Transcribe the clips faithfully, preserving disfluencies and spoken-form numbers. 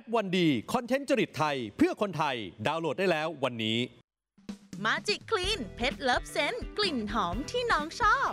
แอปวันดีคอนเทนต์จริตไทยเพื่อคนไทยดาวน์โหลดได้แล้ววันนี้มาจิกคลีนเพชรเลิฟเซนต์กลิ่นหอมที่น้องชอบ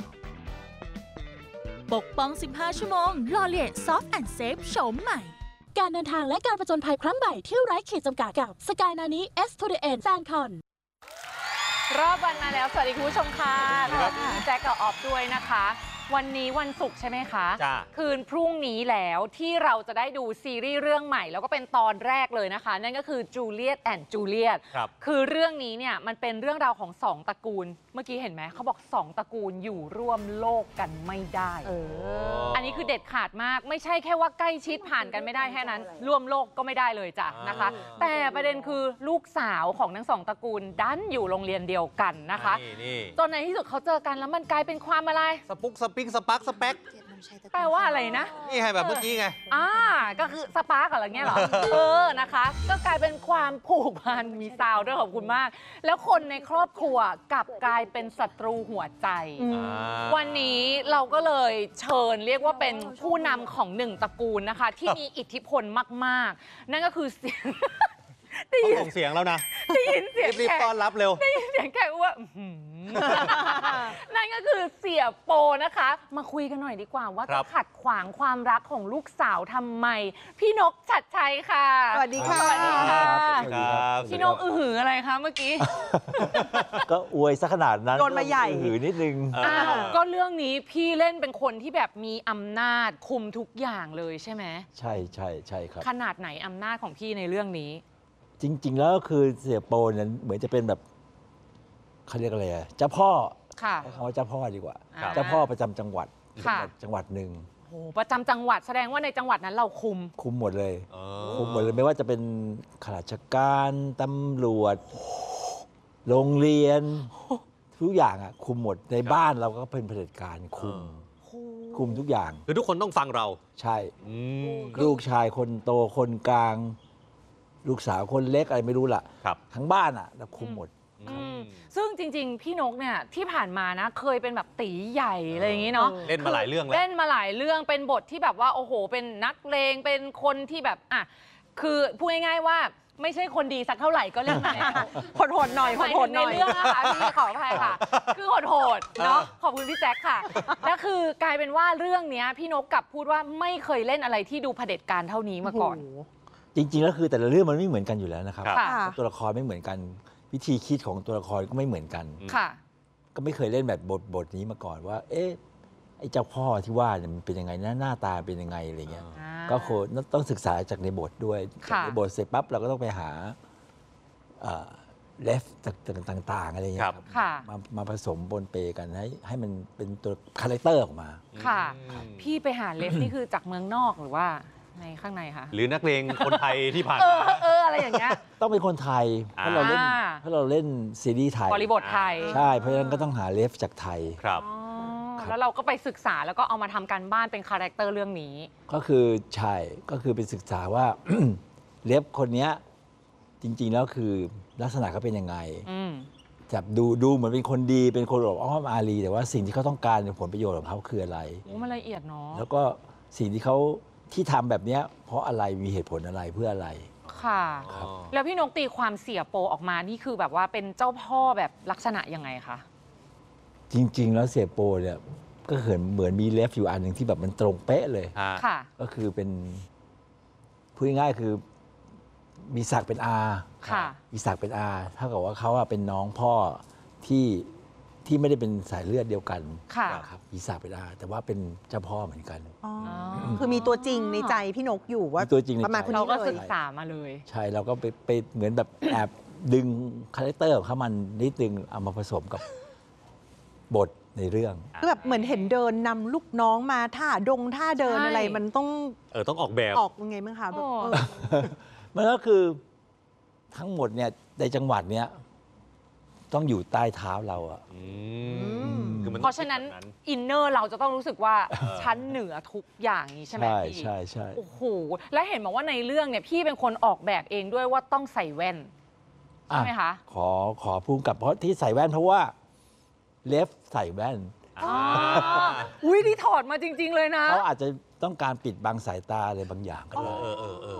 ปกป้องสิบห้าชั่วโมงลอเลียซอฟต์แอนด์เซฟโฉมใหม่การเดินทางและการผจญภัยครั้งใหม่ที่ไร้ขีดจำกัดกับสกายนานี้ S to the End Fan Con รอบวันมาแล้วสวัสดีคุณผู้ชมค่ะสวัสดีพี่แจ๊คกับออฟด้วยนะคะวันนี้วันศุกร์ใช่ไหมคะจ้าคืนพรุ่งนี้แล้วที่เราจะได้ดูซีรีส์เรื่องใหม่แล้วก็เป็นตอนแรกเลยนะคะนั่นก็คือจูเลียตแอนด์จูเลียตคือเรื่องนี้เนี่ยมันเป็นเรื่องราวของสองตระกูลเมื่อกี้เห็นไหมเขาบอกสองตระกูลอยู่ร่วมโลกกันไม่ได้เอออันนี้คือเด็ดขาดมากไม่ใช่แค่ว่าใกล้ชิดผ่านกันไม่ได้แค่นั้นร่วมโลกก็ไม่ได้เลยจ้ะนะคะแต่ประเด็นคือลูกสาวของทั้งสองตระกูลดันอยู่โรงเรียนเดียวกันนะคะจนในที่สุดเขาเจอกันแล้วมันกลายเป็นความอะไรสปุกสปิกสปักสเปกแปลว่าอะไรนะนี่ให้แบบเมื่อกี้ไงอ่าก็คือสปาร์กอะไรเงี้ยเหรอ เออนะคะก็กลายเป็นความผูกพันมีซาวด้วยขอบคุณมากแล้วคนในครอบครัวกลับกลายเป็นศัตรูหัวใจวันนี้เราก็เลยเชิญเรียกว่าเป็นผู้นำของหนึ่งตระกูลนะคะที่มีอิทธิพลมากๆนั่นก็คือเสียงได้ยินเสียงแล้วนะได้ยินเสียงรีบต้อนรับเร็วได้ยินเสียงแกว่านั่นก็คือเสียโปนะคะมาคุยกันหน่อยดีกว่าว่าจะขัดขวางความรักของลูกสาวทำไมพี่นกชัดชัยค่ะสวัสดีค่ะสวัสดีค่ะพี่นกอือหืออะไรคะเมื่อกี้ก็อวยซะขนาดนั้นโดนมาใหญ่อือหือนิดนึงก็เรื่องนี้พี่เล่นเป็นคนที่แบบมีอำนาจคุมทุกอย่างเลยใช่ไหมใช่ใช่ใช่ครับขนาดไหนอำนาจของพี่ในเรื่องนี้จริงๆแล้วก็คือเสียโปนั้นเหมือนจะเป็นแบบเขาเรียกอะไรอะเจ้าพ่อค่ะคำว่าเจ้าพ่อดีกว่าเจ้าพ่อประจำจังหวัดจังหวัดหนึ่งโอ้ประจำจังหวัดแสดงว่าในจังหวัดนั้นเราคุมคุมหมดเลยคุมหมดเลยไม่ว่าจะเป็นข้าราชการตำรวจโรงเรียนทุกอย่างอะคุมหมดในบ้านเราก็เป็นเผด็จการคุมคุมทุกอย่างคือทุกคนต้องฟังเราใช่ลูกชายคนโตคนกลางลูกสาวคนเล็กอะไรไม่รู้ล่ะทั้งบ้านอ่ะเราคุมหมดซึ่งจริงๆพี่นกเนี่ยที่ผ่านมานะเคยเป็นแบบตีใหญ่อะไรอย่างนี้เนาะเล่นมาหลายเรื่องแล้วเล่นมาหลายเรื่องเป็นบทที่แบบว่าโอ้โหเป็นนักเลงเป็นคนที่แบบอ่ะคือพูดง่ายๆว่าไม่ใช่คนดีสักเท่าไหร่ก็เล่นมาโหดๆหน่อยโหดๆหน่อยในเรื่องนะคะพี่ขออภัยค่ะคือโหดๆเนาะขอบคุณพี่แจ็คค่ะแล้วคือกลายเป็นว่าเรื่องนี้พี่นกกลับพูดว่าไม่เคยเล่นอะไรที่ดูเผด็จการเท่านี้มาก่อนจริงๆแล้วคือแต่ละเรื่องมันไม่เหมือนกันอยู่แล้วนะครับตัวละครไม่เหมือนกันวิธีคิดของตัวละครก็ไม่เหมือนกันก็ไม่เคยเล่นแบบบทบทนี้มาก่อนว่าเอ๊ะไอ้เจ้าพ่อที่ว่าเนี่ยมันเป็นยังไงหน้าตาเป็นยังไงอะไรเงี้ยก็โคต้องศึกษาจากในบทด้วยในบทเสร็จปั๊บเราก็ต้องไปหาเลฟต่างๆอะไรเงี้ยมามาผสมปนเปกันให้ให้มันเป็นตัวคาแรคเตอร์ออกมาค่ะพี่ไปหาเลฟนี่คือจากเมืองนอกหรือว่าในข้างในค่ะหรือนักเลงคนไทยที่ผ่านมาเอออะไรอย่างเงี้ยต้องเป็นคนไทยเพราะเราเล่นเพราะเราเล่นซีรีส์ไทยบริบทไทยใช่เพราะฉะนั้นก็ต้องหาเลฟจากไทยครับแล้วเราก็ไปศึกษาแล้วก็เอามาทำการบ้านเป็นคาแรคเตอร์เรื่องนี้ก็คือใช่ก็คือไปศึกษาว่า เลฟคนนี้จริงๆแล้วคือลักษณะเขาเป็นยังไงจับดูดูเหมือนเป็นคนดีเป็นคนหลบอ้อมอารีแต่ว่าสิ่งที่เขาต้องการในผลประโยชน์ของเขาคืออะไรโอ้มันละเอียดเนาะแล้วก็สิ่งที่เขาที่ทำแบบนี้เพราะอะไรมีเหตุผลอะไรเพื่ออะไรค่ะแล้วพี่นกตีความเสียโปออกมานี่คือแบบว่าเป็นเจ้าพ่อแบบลักษณะยังไงคะจริงๆแล้วเสียโปเนี่ยก็เหมือนเหมือนมีเลฟอยู่อันหนึ่งที่แบบมันตรงเป๊ะเลยค่ะก็คือเป็นพูดง่ายๆคือมีศักดิ์เป็นอาค่ะมีศักดิ์เป็นอาเท่ากับว่าเขาเป็นน้องพ่อที่ที่ไม่ได้เป็นสายเลือดเดียวกันครับมีศักดิ์เป็นอาแต่ว่าเป็นเจ้าพ่อเหมือนกันคือมีตัวจริงในใจพี่นกอยู่ว่าตัวจริงประมาณคนนี้เราก็ศึกษามาเลยใช่เราก็ไปไปเหมือนแบบแอบดึงคาแรคเตอร์ของเขามันนิดนึงเอามาผสมกับบทในเรื่องคือแบบเหมือนเห็นเดินนำลูกน้องมาท่าดงท่าเดินอะไรมันต้องเออต้องออกแบบออกยังไงบ้างคะแบบมันก็คือทั้งหมดเนี่ยในจังหวัดเนี้ยต้องอยู่ใต้เท้าเราอ่ะเพราะฉะนั้นอินเนอร์เราจะต้องรู้สึกว่าชั้นเหนือทุกอย่างนี้ใช่ไหมพี่ใช่ใช่โอ้โหและเห็นบอกว่าในเรื่องเนี่ยพี่เป็นคนออกแบบเองด้วยว่าต้องใส่แว่นใช่ไหมคะขอขอพูดกับเพราะที่ใส่แว่นเพราะว่าเลฟใส่แว่นอุ้ยที่ถอดมาจริงๆเลยนะเขาอาจจะต้องการปิดบังสายตาอะไรบางอย่างก็ได้อ๋อ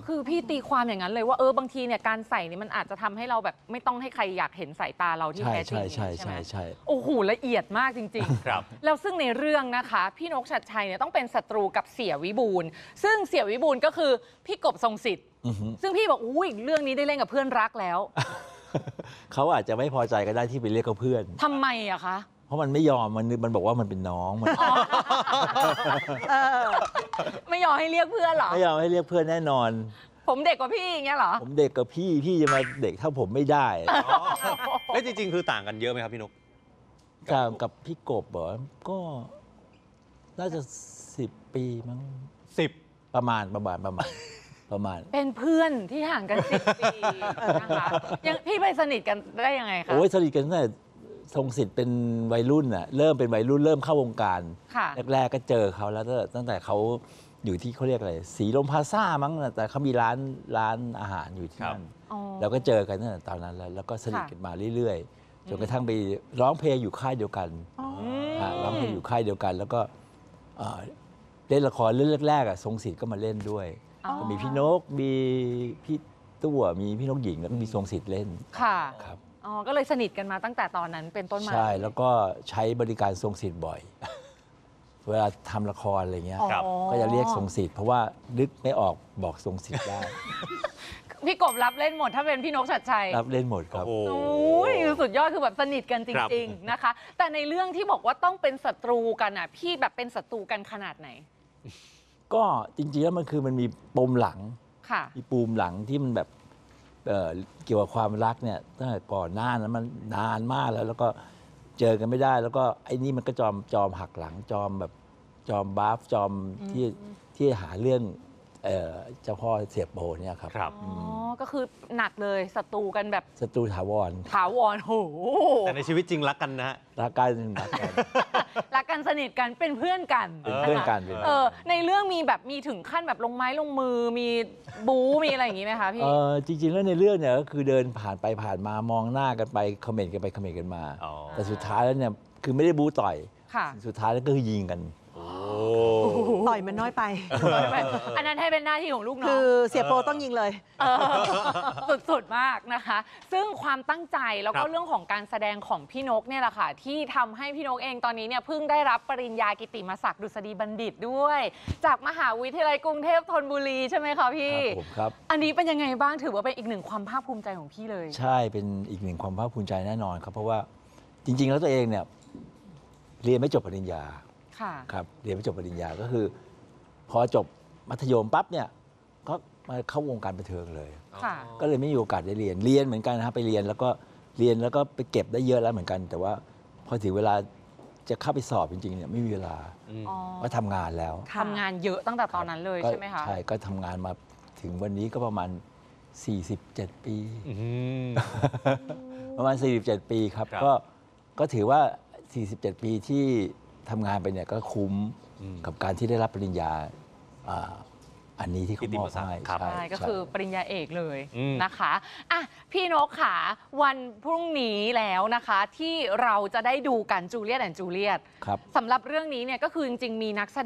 คือพี่ตีความอย่างนั้นเลยว่าเออบางทีเนี่ยการใส่นี่มันอาจจะทำให้เราแบบไม่ต้องให้ใครอยากเห็นสายตาเราที่ใช่แท้จริงใช่ใช่ใช่ไหมใช่ใช่โอ้โหละเอียดมากจริงๆครับแล้วซึ่งในเรื่องนะคะพี่นกชัดชัยเนี่ยต้องเป็นศัตรูกับเสี่ยวิบูลย์ซึ่งเสี่ยวิบูลย์ก็คือพี่กบทรงสิทธิ์อือฮึซึ่งพี่บอกอุ้ยเรื่องนี้ได้เล่นกับเพื่อนรักแล้วเขาอาจจะไม่พอใจก็ได้ที่ไปเรียกเขาเพื่อนทำไมอะคะเพราะมันไม่ยอมมันมันบอกว่ามันเป็นน้องมันเออไม่ยอมให้เรียกเพื่อนเหรอไม่ยอมให้เรียกเพื่อนแน่นอนผมเด็กกว่าพี่อย่างเงี้ยเหรอผมเด็กกับพี่พี่จะมาเด็กเท่าผมไม่ได้แล้วจริงๆ คือต่างกันเยอะไหมครับพี่นกกับกับพี่กบเหรอก็น่าจะสิบปีมั้งสิบประมาณประมาณประมาณประมาณเป็นเพื่อนที่ห่างกันสิบปีนะคะยังพี่ไปสนิทกันได้ยังไงคะโอ้ยสนิทกันตั้งแต่ทรงสิทธิ์เป็นวัยรุ่นน่ะเริ่มเป็นวัยรุ่นเริ่มเข้าวงการค่ะแรกๆก็เจอเขาแล้วตั้งแต่เขาอยู่ที่เขาเรียกอะไรสีลมพลาซ่ามั้งนะแต่เขามีร้านร้านอาหารอยู่ที่นั่นอ๋อแล้วก็เจอกันตั้งแต่ตอนนั้นแล้วแล้วก็สนิทค่ะกันมาเรื่อยๆจนกระทั่งไปร้องเพลงอยู่ค่ายเดียวกันอ๋อฮะร้องเพลงอยู่ค่ายเดียวกัน แล้วก็เอ่อเล่นละครเรื่องแรกๆอ่ะทรงสิทธิ์ก็มาเล่นด้วยอ๋อก็มีพี่นกมีพี่ตัวมีพี่นกหญิงแล้วก็มีทรงสิทธิ์เล่นค่ะครับอ๋อก็เลยสนิทกันมาตั้งแต่ตอนนั้นเป็นต้นมาใช่แล้วก็ใช้บริการทรงสิทธิ์บ่อย เวลาทำละครอะไรเงี้ยอ๋อก็จะเรียกทรงสิทธิ์เพราะว่านึกไม่ออกบอกทรงสิทธิ์ได้พี่กบรับเล่นหมดถ้าเป็นพี่นกชัดชัยรับเล่นหมดครับโอ้โหโอ้ยสุดยอดคือแบบสนิทกันจครับริง ๆ นะคะ แต่ในเรื่องที่บอกว่าต้องเป็นศัตรูกันอ่ะ พี่แบบเป็นศัตรูกันขนาดไหนก็จริงๆแล้วมันคือมันมีปมหลังค่ะมีปูมหลังที่มันแบบเอ่อเกี่ยวกับความรักเนี่ยตั้งแต่ก่อนหน้านั้นมันนานมากแล้ว แล้วก็เจอกันไม่ได้ แล้วก็ไอ้นี่มันก็จอมจอมหักหลังจอมแบบจอมบาฟจอมที่ที่หาเรื่องเอ่อเจ้าพ่อเสียบโบเนี่ยครับครับอ๋อ ก็คือหนักเลยศัตรูกันแบบศัตรูถาวรถาวรโหแต่ในชีวิตจริงรักกันนะฮะรักกันรักกันรักกันสนิทกันเป็นเพื่อนกันเป็นเพื่อนกันเป็นเออในเรื่องมีแบบมีถึงขั้นแบบลงไม้ลงมือมีบู๊มีอะไรอย่างงี้ไหมคะพี่เออจริงๆแล้วในเรื่องเนี่ยก็คือเดินผ่านไปผ่านมามองหน้ากันไปคอมเมนต์กันไปคอมเมนต์กันมาอ๋อแต่สุดท้ายแล้วเนี่ยคือไม่ได้บู๊ต่อยค่ะสุดท้ายแล้วก็คือยิงกันโอ้ต่อยมันน้อยไปอันนั้นให้เป็นหน้าที่ของลูกน้องคือเสียโปต้องยิงเลยเออสุดๆ มากนะคะ ซึ่งความตั้งใจแล้วครัก็บเรื่องของการแสดงของพี่นกเนี่ยแหละค่ะ ที่ทำให้พี่นกเองตอนนี้เนี่ยเพิ่งได้รับปริญญากิตติมศักดิ์ดุษฎีบัณฑิตด้วย จากมหาวิทยาลัยกรุงเทพธนบุรีใช่ไหมคะพี่ครับผมครับอันนี้เป็นยังไงบ้างถือว่าเป็นอีกหนึ่งความภาคภูมิใจของพี่เลยใช่เป็นอีกหนึ่งความภาคภูมิใจแน่นอนครับ เพราะว่าจริง ๆ แล้วตัวเองเนี่ยเรียนไม่จบปริญญาค่ะครับเรียนไม่จบปริญญาก็คือ พอจบมัธยมปั๊บเนี่ยก็มาเข้าวงการบันเทิงเลยค่ะก็เลยไม่มีโอกาสได้เรียนเรียนเหมือนกันนะครับไปเรียนแล้วก็เรียนแล้วก็ไปเก็บได้เยอะแล้วเหมือนกัน แต่ว่าพอถึงเวลาจะเข้าไปสอบจริงๆเนี่ยไม่มีเวลาอ๋อก็ทำงานแล้วทำงานเยอะตั้งแต่ตอนนั้นเลยก็ใช่ไหมคะใช่ก็ทำงานมาถึงวันนี้ก็ประมาณ สี่สิบเจ็ด ปีอืมประมาณ สี่สิบเจ็ด ปีครับครับก็ก็ถือว่า สี่สิบเจ็ด ปีที่ทำงานไปเนี่ยก็คุ้มอืมกับการที่ได้รับปริญญาอ่าอันนี้ที่เขามอบให้ครับใช่ก็คือปริญญาเอกเลยอืมนะคะอ่ะพี่นกขาวันพรุ่งนี้แล้วนะคะ ที่เราจะได้ดูกันจูเลียตแอนด์จูเลียตครับสำหรับเรื่องนี้เนี่ยก็คือจริงๆมีนักแส